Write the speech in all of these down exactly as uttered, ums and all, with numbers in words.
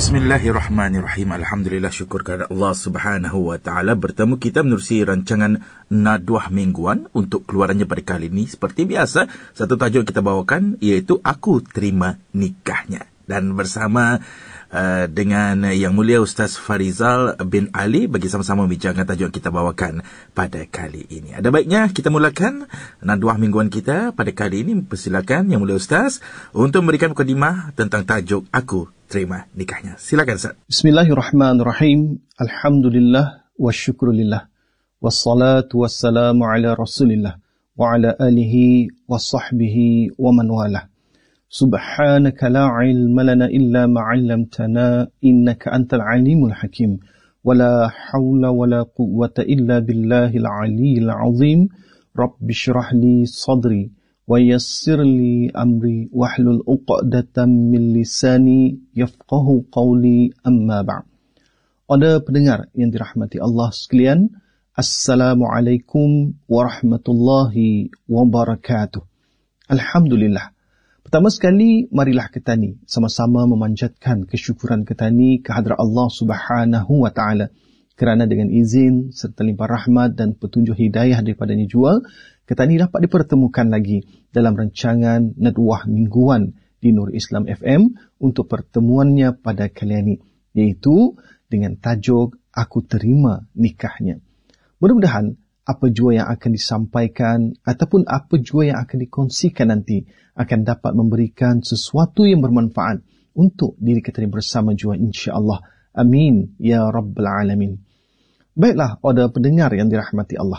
Bismillahirrahmanirrahim. Alhamdulillah, syukur kepada Allah Subhanahu wa taala. Bertemu kita menerusi rancangan Nadwah Mingguan untuk keluarannya pada kali ini. Seperti biasa, satu tajuk kita bawakan iaitu Aku Terima Nikahnya. Dan bersama uh, dengan Yang Mulia Ustaz Farizal bin Ali bagi sama-sama bincangkan tajuk yang kita bawakan pada kali ini. Ada baiknya kita mulakan Nadwah Mingguan kita pada kali ini. Persilakan Yang Mulia Ustaz untuk memberikan mukadimah tentang tajuk Aku Terima Nikahnya. Silakan Ustaz. Bismillahirrahmanirrahim. Alhamdulillah wa syukrulillah. Wassalatu wassalamu ala rasulillah. Wa ala alihi wa sahbihi wa man walah. Subhanaka la ilma lana illa ma'allamtana. Innaka antal alimul hakim. Wa la hawla wa la quwwata illa billahil aliyyil azim. Rabbi syrah li sadri. Wa yassir li amri wahlul uqdatan min lisani yafqahu qawli amma ba'd. Pada pendengar yang dirahmati Allah sekalian, Assalamualaikum warahmatullahi wabarakatuh. Alhamdulillah. Pertama sekali, marilah kita ni sama-sama memanjatkan kesyukuran kita ni kehadrat Allah Subhanahu wa taala kerana dengan izin serta limpah rahmat dan petunjuk hidayah daripadanya jua, kita ni dapat dipertemukan lagi dalam rancangan Nadwah Mingguan di Nur Islam F M untuk pertemuannya pada kali ini, iaitu dengan tajuk Aku Terima Nikahnya. Mudah-mudahan apa jua yang akan disampaikan ataupun apa jua yang akan dikongsikan nanti akan dapat memberikan sesuatu yang bermanfaat untuk diri kita ni bersama jua, insya-Allah. Amin ya rabbal alamin. Baiklah, pada pendengar yang dirahmati Allah,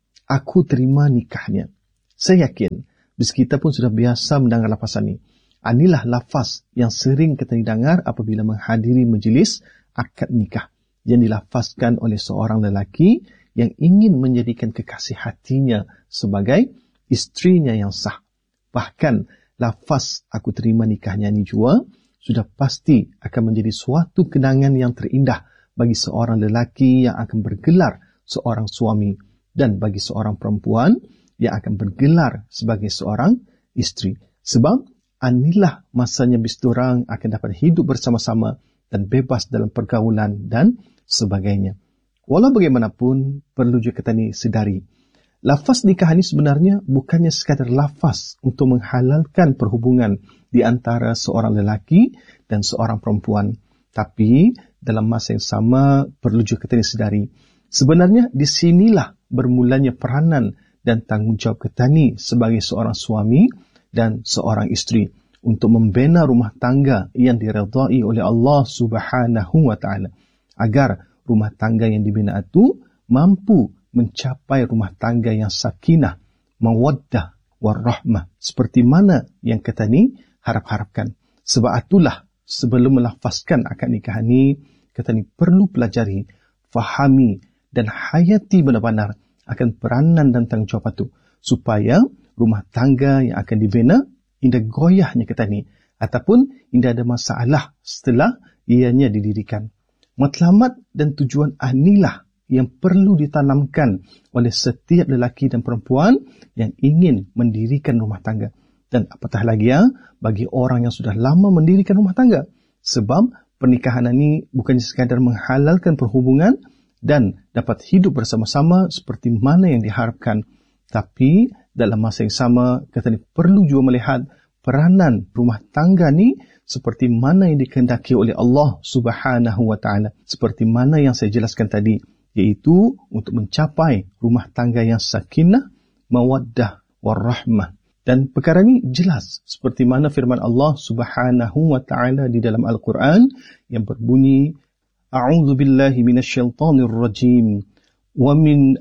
aku terima nikahnya. Saya yakin meski kita pun sudah biasa mendengar lafaz ini. Inilah lafaz yang sering kita dengar apabila menghadiri majlis akad nikah yang dilafazkan oleh seorang lelaki yang ingin menjadikan kekasih hatinya sebagai isterinya yang sah. Bahkan lafaz aku terima nikahnya ini juga sudah pasti akan menjadi suatu kenangan yang terindah bagi seorang lelaki yang akan bergelar seorang suami dan bagi seorang perempuan yang akan bergelar sebagai seorang isteri. Sebab inilah masanya bistorang akan dapat hidup bersama-sama dan bebas dalam pergaulan dan sebagainya. Walau bagaimanapun, perlu juga kita ni sedari, lafaz nikah ini sebenarnya bukannya sekadar lafaz untuk menghalalkan perhubungan di antara seorang lelaki dan seorang perempuan. Tapi dalam masa yang sama, perlu juga kita ni sedari, sebenarnya di sinilah bermulanya peranan dan tanggungjawab kita ni sebagai seorang suami dan seorang isteri untuk membina rumah tangga yang diredai oleh Allah Subhanahu wa taala, agar rumah tangga yang dibina itu mampu mencapai rumah tangga yang sakinah, mawaddah, warahmah, seperti mana yang kita ni harap-harapkan. Sebab itulah sebelum melafazkan akad nikah ini, kita ni perlu pelajari, fahami dan hayati benar-benar akan peranan dan tanggungjawab itu, supaya rumah tangga yang akan dibina indah goyahnya kita ni, ataupun indah ada masalah setelah ianya didirikan. Matlamat dan tujuan inilah yang perlu ditanamkan oleh setiap lelaki dan perempuan yang ingin mendirikan rumah tangga. Dan apatah lagi ya, bagi orang yang sudah lama mendirikan rumah tangga. Sebab pernikahan ini bukannya sekadar menghalalkan perhubungan dan dapat hidup bersama-sama seperti mana yang diharapkan. Tapi dalam masa yang sama, kita ni perlu juga melihat peranan rumah tangga ni seperti mana yang dikehendaki oleh Allah Subhanahu wa taala. Seperti mana yang saya jelaskan tadi, iaitu untuk mencapai rumah tangga yang sakinah, mawaddah, warahmah. Dan perkara ini jelas seperti mana firman Allah Subhanahu wa taala di dalam Al-Quran yang berbunyi, A'udzu billahi minasyaitonir rajim. Wa min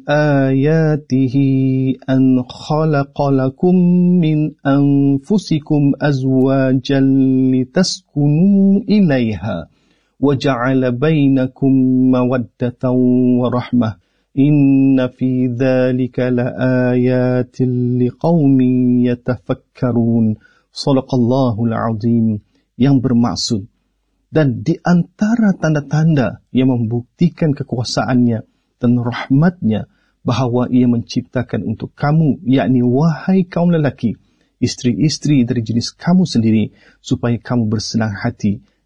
ayatihi an khalaqa lakum min anfusikum azwajan litaskunu ilaiha wa ja'ala bainakum mawaddatan wa rahmah. Inna fi dzalika laayatin liqaumin yatafakkarun. Shadaqallahul azim. Yang bermaksud, dan di antara tanda-tanda yang membuktikan kekuasaannya dan rahmatnya, bahawa ia menciptakan untuk kamu, yakni wahai kaum lelaki, isteri-isteri dari jenis kamu sendiri, supaya kamu bersenang hati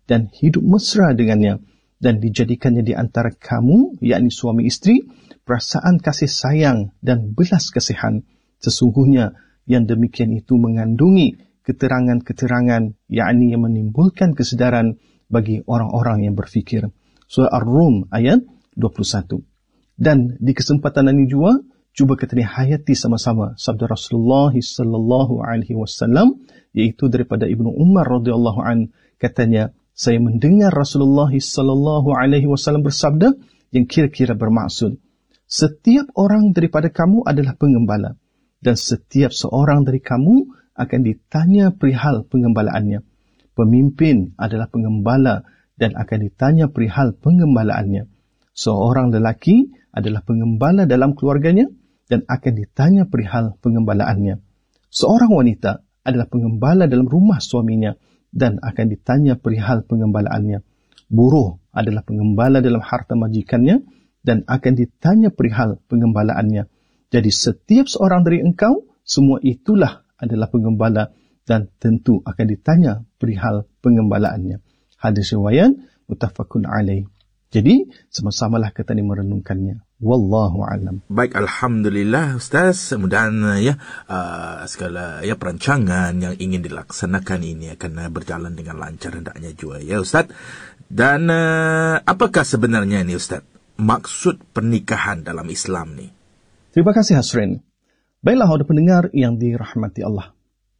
dan hidup mesra dengannya, dan dijadikannya di antara kamu, yakni suami isteri, perasaan kasih sayang dan belas kasihan. Sesungguhnya yang demikian itu mengandungi keterangan-keterangan, yakni yang menimbulkan kesedaran bagi orang-orang yang berfikir. Surah Ar-Rum ayat dua puluh satu. Dan di kesempatan ini juga, cuba kita ni hayati sama-sama sabda Rasulullah sallallahu alaihi wasallam, iaitu daripada Ibnu Umar radhiyallahu an, katanya, saya mendengar Rasulullah sallallahu alaihi wasallam bersabda yang kira-kira bermaksud, setiap orang daripada kamu adalah pengembala, dan setiap seorang dari kamu akan ditanya perihal pengembalaannya. Pemimpin adalah pengembala dan akan ditanya perihal pengembalaannya. Seorang lelaki adalah pengembala dalam keluarganya dan akan ditanya perihal pengembalaannya. Seorang wanita adalah pengembala dalam rumah suaminya dan akan ditanya perihal pengembalaannya. Buruh adalah pengembala dalam harta majikannya dan akan ditanya perihal pengembalaannya. Jadi setiap seorang dari engkau, semua itulah adalah pengembala dan tentu akan ditanya perihal pengembalaannya. Hadis riwayat muttafaqun alaih. Jadi sama-samalah kita ni merenungkannya. Wallahu a'lam. Baik, alhamdulillah Ustaz. Mudah-mudahan ya uh, segala ya perancangan yang ingin dilaksanakan ini akan uh, berjalan dengan lancar hendaknya juga ya Ustaz. Dan uh, apakah sebenarnya ni Ustaz maksud pernikahan dalam Islam ni? Terima kasih Hasrin. Baiklah saudara pendengar yang dirahmati Allah.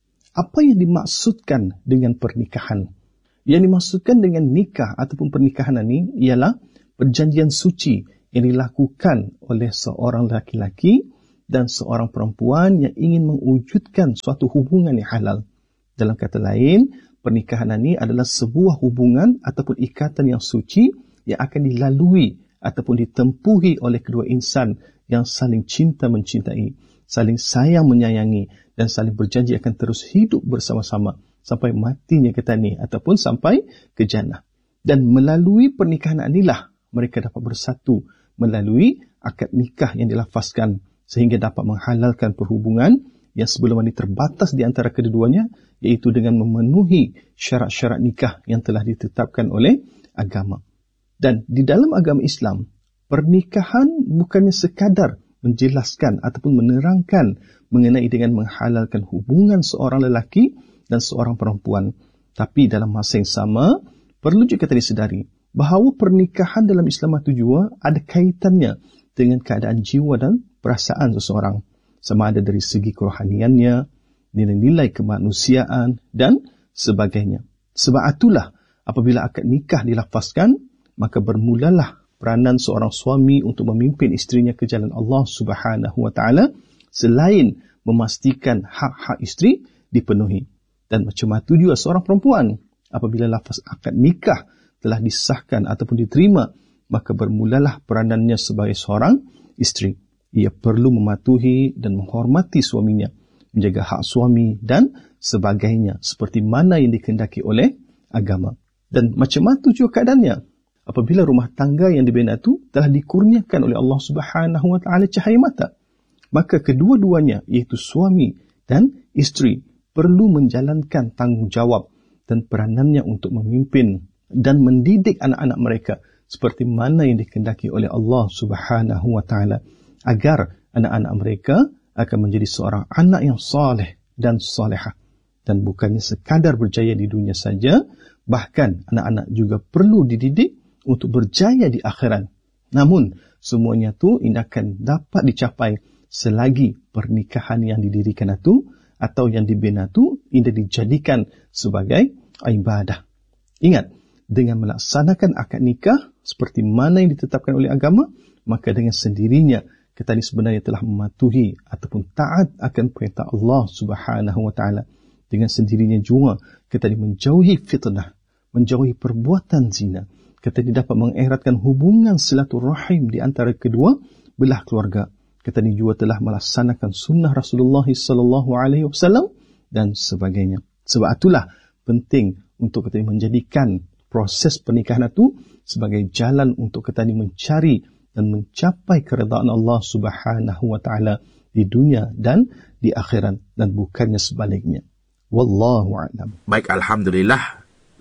Apa yang dimaksudkan dengan pernikahan? Yang dimaksudkan dengan nikah ataupun pernikahan ini ialah perjanjian suci yang dilakukan oleh seorang laki-laki dan seorang perempuan yang ingin mewujudkan suatu hubungan yang halal. Dalam kata lain, pernikahan ini adalah sebuah hubungan ataupun ikatan yang suci yang akan dilalui ataupun ditempuhi oleh kedua insan yang saling cinta mencintai, saling sayang menyayangi, dan saling berjanji akan terus hidup bersama-sama sampai matinya kita ni ataupun sampai ke jannah. Dan melalui pernikahan inilah mereka dapat bersatu melalui akad nikah yang dilafazkan sehingga dapat menghalalkan perhubungan yang sebelum ini terbatas di antara kedua-duanya, iaitu dengan memenuhi syarat-syarat nikah yang telah ditetapkan oleh agama. Dan di dalam agama Islam, pernikahan bukannya sekadar menjelaskan ataupun menerangkan mengenai dengan menghalalkan hubungan seorang lelaki dan seorang perempuan. Tapi dalam masa yang sama, perlu juga kita disedari bahawa pernikahan dalam Islam itu juga ada kaitannya dengan keadaan jiwa dan perasaan seseorang. Sama ada dari segi kerohaniannya, nilai-nilai kemanusiaan dan sebagainya. Sebab itulah apabila akad nikah dilafazkan, maka bermulalah peranan seorang suami untuk memimpin isterinya ke jalan Allah Subhanahu wa taala selain memastikan hak-hak isteri dipenuhi. Dan macam itu juga seorang perempuan, apabila lafaz akad nikah telah disahkan ataupun diterima, maka bermulalah peranannya sebagai seorang isteri. Ia perlu mematuhi dan menghormati suaminya, menjaga hak suami dan sebagainya, seperti mana yang dikehendaki oleh agama. Dan macam itu juga keadaannya apabila rumah tangga yang dibina itu telah dikurniakan oleh Allah Subhanahu wa taala cahaya mata, maka kedua-duanya, iaitu suami dan isteri, perlu menjalankan tanggungjawab dan peranannya untuk memimpin dan mendidik anak-anak mereka seperti mana yang dikehendaki oleh Allah Subhanahu wa taala, agar anak-anak mereka akan menjadi seorang anak yang saleh dan salehah. Dan bukannya sekadar berjaya di dunia saja, bahkan anak-anak juga perlu dididik untuk berjaya di akhirat. Namun semuanya itu tidak akan dapat dicapai selagi pernikahan yang didirikan itu atau yang dibina itu tidak dijadikan sebagai ibadah. Ingat, dengan melaksanakan akad nikah seperti mana yang ditetapkan oleh agama, maka dengan sendirinya kita ini sebenarnya telah mematuhi ataupun taat akan perintah Allah Subhanahu wa taala. Dengan sendirinya juga kita ini menjauhi fitnah, menjauhi perbuatan zina. Kita ini dapat mengeratkan hubungan silaturahim di antara kedua belah keluarga. Kita ini juga telah melaksanakan sunnah Rasulullah sallallahu alaihi wasallam dan sebagainya. Sebab itulah penting untuk kita menjadikan proses pernikahan itu sebagai jalan untuk kita ini mencari dan mencapai keredaan Allah Subhanahu wa taala di dunia dan di akhirat, dan bukannya sebaliknya. Wallahu a'lam. Baik, alhamdulillah.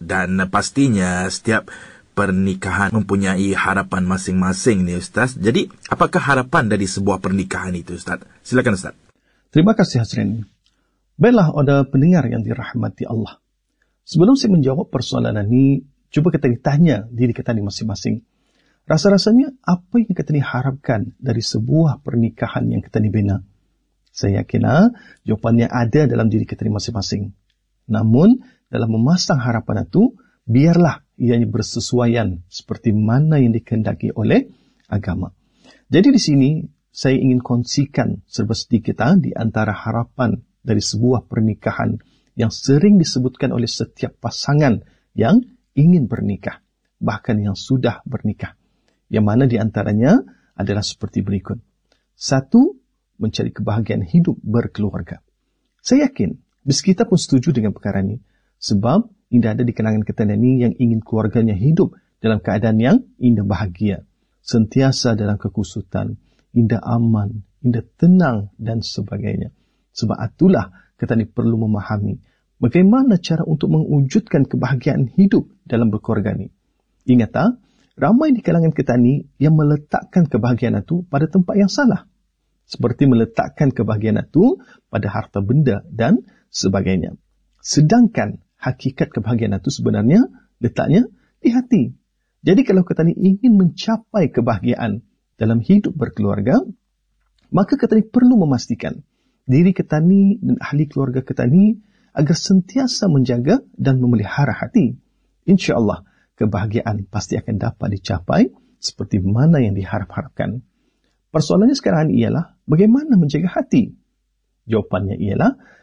Dan uh, pastinya setiap pernikahan mempunyai harapan masing-masing ni Ustaz. Jadi, apakah harapan dari sebuah pernikahan itu Ustaz? Silakan Ustaz. Terima kasih Hazrin. Baiklah, ada pendengar yang dirahmati Allah. Sebelum saya menjawab persoalan ini, cuba kita ditanya diri kita ni masing-masing. Rasa-rasanya apa yang kita ni harapkan dari sebuah pernikahan yang kita ni bina? Saya yakin jawapannya ada dalam diri kita ni masing-masing. Namun, dalam memasang harapan itu, biarlah ianya bersesuaian seperti mana yang dikehendaki oleh agama. Jadi di sini saya ingin kongsikan serba sedikit di antara harapan dari sebuah pernikahan yang sering disebutkan oleh setiap pasangan yang ingin bernikah, bahkan yang sudah bernikah. Yang mana di antaranya adalah seperti berikut. Satu, mencari kebahagiaan hidup berkeluarga. Saya yakin, meski kita pun setuju dengan perkara ini, sebab tidak ada di kalangan kita ini yang ingin keluarganya hidup dalam keadaan yang indah bahagia, sentiasa dalam kekusutan, indah aman, indah tenang dan sebagainya. Sebab itulah kita ini perlu memahami bagaimana cara untuk mewujudkan kebahagiaan hidup dalam berkeluarga ini. Ingat, ramai di kalangan kita ini yang meletakkan kebahagiaan itu pada tempat yang salah. Seperti meletakkan kebahagiaan itu pada harta benda dan sebagainya. Sedangkan hakikat kebahagiaan itu sebenarnya letaknya di hati. Jadi kalau kita ni ingin mencapai kebahagiaan dalam hidup berkeluarga, maka kita ni perlu memastikan diri kita ni dan ahli keluarga kita ni agar sentiasa menjaga dan memelihara hati. InsyaAllah, kebahagiaan pasti akan dapat dicapai seperti mana yang diharap-harapkan. Persoalannya sekarang ialah bagaimana menjaga hati? Jawapannya ialah